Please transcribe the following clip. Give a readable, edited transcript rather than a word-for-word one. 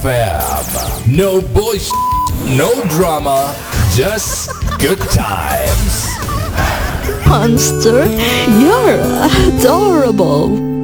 Fam. No bullshit, no drama, just good times. Monster, you're adorable.